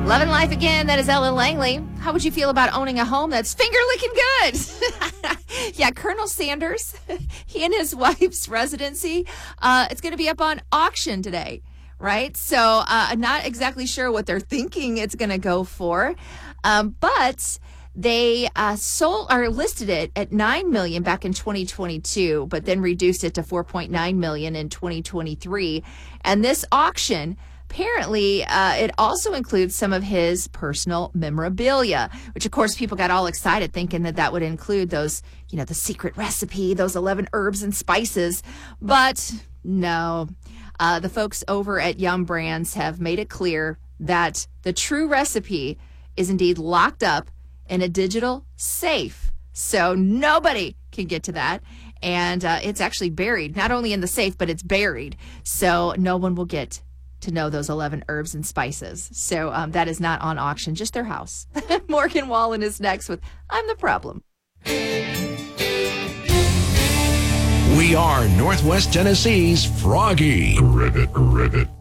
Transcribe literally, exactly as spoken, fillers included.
Loving life again. That is Ellen Langley. How would you feel about owning a home that's finger-licking good? Yeah, Colonel Sanders, he and his wife's residency, uh, it's going to be up on auction today, right? So uh, I'm not exactly sure what they're thinking it's going to go for, um, but they uh, sold or listed it at nine million dollars back in twenty twenty-two, but then reduced it to four point nine million dollars in twenty twenty-three. And this auction, apparently, uh, it also includes some of his personal memorabilia, which, of course, people got all excited thinking that that would include those, you know, the secret recipe, those eleven herbs and spices. But no, uh, the folks over at Yum Brands have made it clear that the true recipe is indeed locked up in a digital safe. So nobody can get to that. And uh, it's actually buried, not only in the safe, but it's buried. So no one will get to know those eleven herbs and spices. So um, that is not on auction, just their house. Morgan Wallen is next with I'm the Problem. We are Northwest Tennessee's Froggy. Ribbit, ribbit.